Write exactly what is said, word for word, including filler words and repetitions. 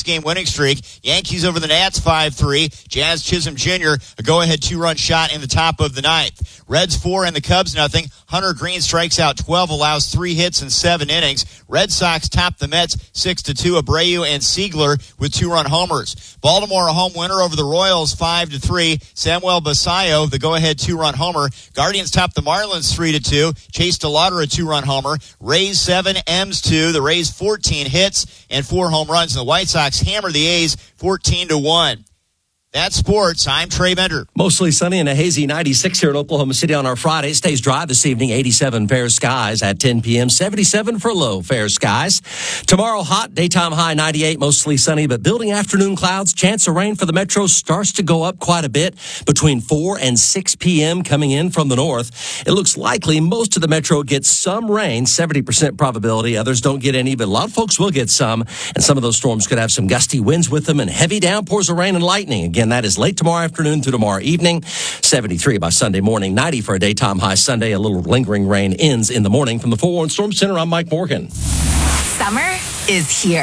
six-game winning streak. Yankees over the Nats five three. Jazz Chisholm Junior a go-ahead two-run shot in the top of the ninth. Reds four and the Cubs nothing. Hunter Green strikes out twelve, allows three hits in seven innings. Red Sox top the Mets six to two. Abreu and Siegler with two-run homers. Baltimore a home winner over the Royals five to three. Samuel Basallo, the go-ahead two-run homer. Guardians top the Marlins three to two. Chase DeLauder a two-run homer. Rays seven, M's two. The Rays fourteen hits and four home runs. And the White Sox hammer the A's fourteen to one. That's sports. I'm Trey Bender. Mostly sunny and a hazy ninety-six here in Oklahoma City on our Friday. It stays dry this evening, eighty-seven fair skies at ten p.m., seventy-seven for low fair skies. Tomorrow, hot, daytime high ninety-eight, mostly sunny, but building afternoon clouds. Chance of rain for the metro starts to go up quite a bit between four and six p.m. coming in from the north. It looks likely most of the metro gets some rain, seventy percent probability. Others don't get any, but a lot of folks will get some, and some of those storms could have some gusty winds with them and heavy downpours of rain and lightning. Again, that is late tomorrow afternoon through tomorrow evening. seventy-three by Sunday morning, ninety for a daytime high Sunday. A little lingering rain ends in the morning. From the four one Storm Center, I'm Mike Morgan. Summer is here.